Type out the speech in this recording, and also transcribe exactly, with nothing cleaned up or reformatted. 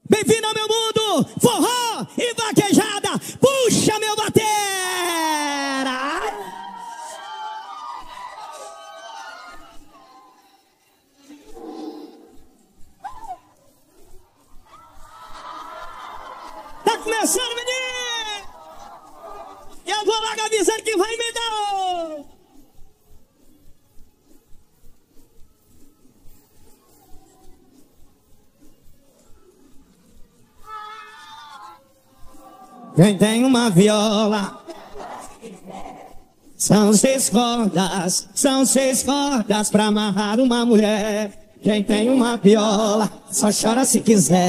Bem-vindo ao meu mundo, forró e vaquejada, puxa meu batera! Tá começando, menino! Eu vou logo avisando que vai me dar! Quem tem uma viola, são seis cordas, são seis cordas pra amarrar uma mulher. Quem tem uma viola, só chora se quiser.